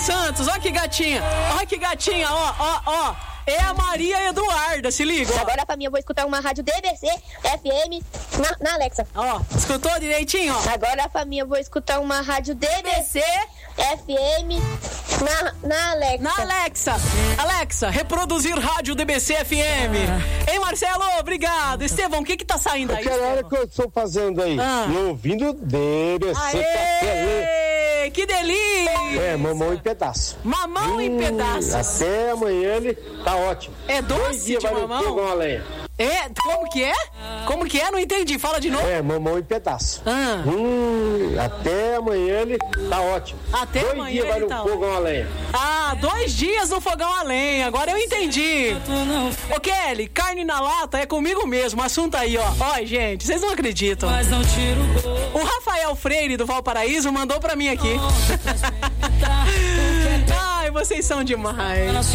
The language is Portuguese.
Santos, ó que gatinha, ó. É a Maria Eduarda, se liga. Agora, família, eu vou escutar uma rádio DBC FM na Alexa. Ó, escutou direitinho, ó. Agora, família, eu vou escutar uma rádio DBC FM na Alexa. Na Alexa. Alexa, reproduzir rádio DBC FM. Hein, Marcelo? Obrigado. Estevão, o que tá saindo aí? Aquela hora que eu estou fazendo aí, ouvindo DBC Aê, que delícia! É, mamão em pedaço. Mamão em pedaços. Até amanhã ele tá ótimo. É doce de mamão? Fogão a lenha. É, como que é? Como que é? Não entendi, fala de novo. É, mamão em pedaço. Até amanhã ele tá ótimo. Até 2 amanhã dias vai ele no tá fogão a lenha. 2 dias no fogão a lenha, agora eu entendi. Ô Kelly, carne na lata é comigo mesmo, assunto aí, ó. Ó, gente, vocês não acreditam. O Rafael Freire do Valparaíso mandou pra mim aqui. Ai, vocês são demais.